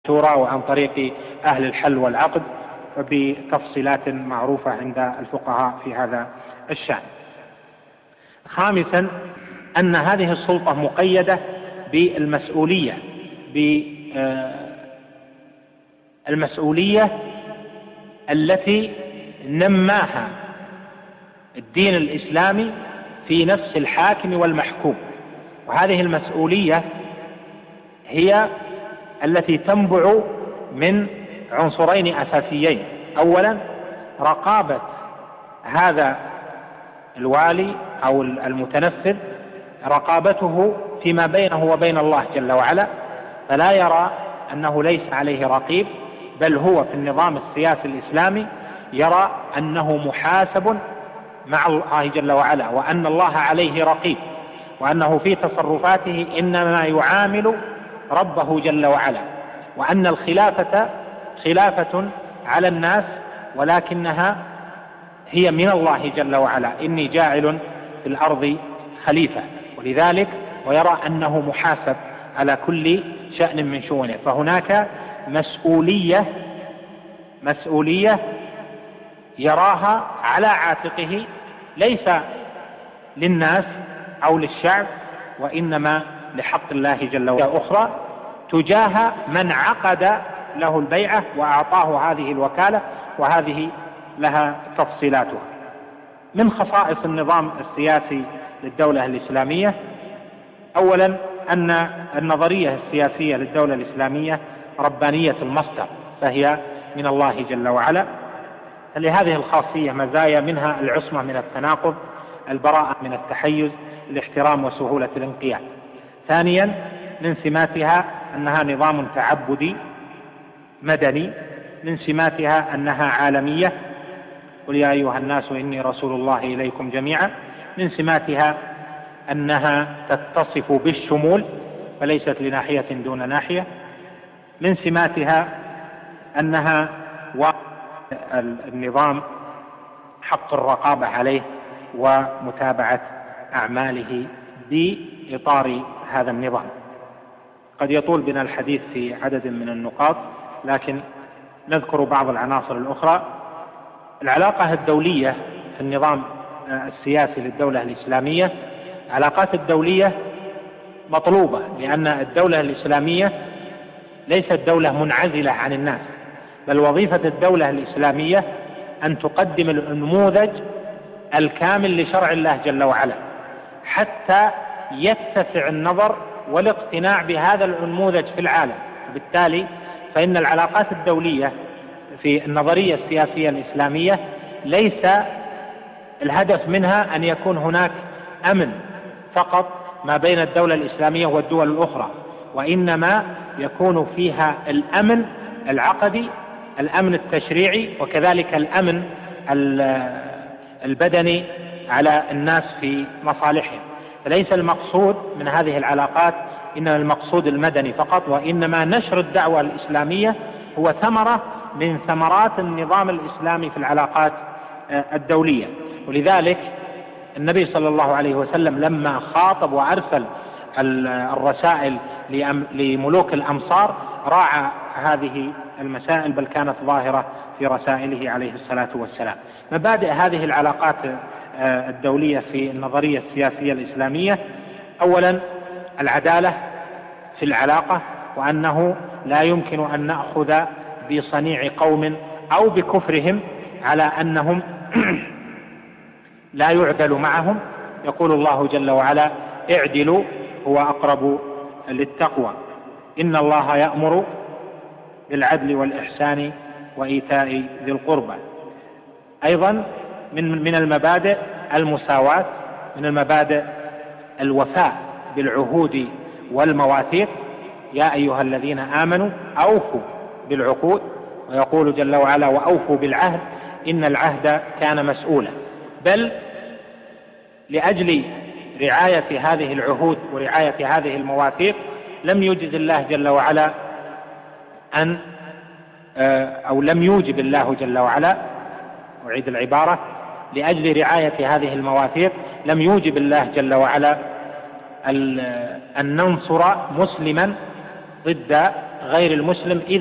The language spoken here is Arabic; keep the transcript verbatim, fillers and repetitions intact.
شورى وعن طريق أهل الحل والعقد بتفصيلات معروفة عند الفقهاء في هذا الشأن. خامسا أن هذه السلطة مقيدة بالمسؤولية بالمسؤولية التي نماها الدين الإسلامي في نفس الحاكم والمحكوم، وهذه المسؤولية هي التي تنبع من عنصرين أساسيين: أولا رقابة هذا الوالي أو المتنفذ، رقابته فيما بينه وبين الله جل وعلا، فلا يرى أنه ليس عليه رقيب، بل هو في النظام السياسي الإسلامي يرى أنه محاسب مع الله جل وعلا، وأن الله عليه رقيب، وأنه في تصرفاته إنما يعامل ربه جل وعلا، وأن الخلافة خلافة على الناس ولكنها هي من الله جل وعلا: إني جاعل في الأرض خليفة. ولذلك ويرى أنه محاسب على كل شأن من شؤونه، فهناك مسؤولية مسؤولية يراها على عاتقه، ليس للناس أو للشعب، وإنما لحق الله جل وعلا. أخرى تجاه من عقد له البيعة وأعطاه هذه الوكالة، وهذه لها تفصيلاتها. من خصائص النظام السياسي للدولة الإسلامية: أولا أن النظرية السياسية للدولة الإسلامية ربانية المصدر، فهي من الله جل وعلا، لهذه الخاصية مزايا، منها العصمة من التناقض، البراءة من التحيز، الاحترام وسهولة الانقياد. ثانيا من سماتها أنها نظام تعبدي مدني. من سماتها أنها عالمية: قل يا أيها الناس إني رسول الله إليكم جميعا. من سماتها أنها تتصف بالشمول فليست لناحية دون ناحية. من سماتها أنها النظام حق الرقابة عليه ومتابعة أعماله بإطار هذا النظام. قد يطول بنا الحديث في عدد من النقاط، لكن نذكر بعض العناصر الأخرى. العلاقة الدولية في النظام السياسي للدولة الإسلامية، العلاقات الدولية مطلوبة، لأن الدولة الإسلامية ليست دولة منعزلة عن الناس، بل وظيفة الدولة الإسلامية أن تقدم النموذج الكامل لشرع الله جل وعلا، حتى يتسع النظر والاقتناع بهذا النموذج في العالم. وبالتالي فإن العلاقات الدولية في النظرية السياسية الإسلامية ليس الهدف منها أن يكون هناك أمن فقط ما بين الدولة الإسلامية والدول الأخرى، وإنما يكون فيها الأمن العقدي، الأمن التشريعي، وكذلك الأمن البدني على الناس في مصالحهم. فليس المقصود من هذه العلاقات إنما المقصود المدني فقط، وإنما نشر الدعوة الإسلامية هو ثمرة من ثمرات النظام الإسلامي في العلاقات الدولية. ولذلك النبي صلى الله عليه وسلم لما خاطب وأرسل الرسائل لملوك الأمصار راعى هذه المسائل، بل كانت ظاهرة في رسائله عليه الصلاة والسلام. مبادئ هذه العلاقات الدولية في النظرية السياسية الإسلامية: أولا العدالة في العلاقة، وأنه لا يمكن أن نأخذ بصنيع قوم أو بكفرهم على أنهم لا يعدل معهم. يقول الله جل وعلا: اعدلوا هو أقرب للتقوى، إن الله يأمر بالعدل والإحسان وإيتاء ذي القربى. أيضا من من المبادئ المساواة، من المبادئ الوفاء بالعهود والمواثيق: يا أيها الذين آمنوا أوفوا بالعقود، ويقول جل وعلا: وأوفوا بالعهد إن العهد كان مسؤولا. بل لأجل رعاية هذه العهود ورعاية هذه المواثيق لم يجز الله جل وعلا أن أو لم يوجب الله جل وعلا، أعيد العبارة، لأجل رعاية هذه المواثيق لم يوجب الله جل وعلا أن ننصر مسلما ضد غير المسلم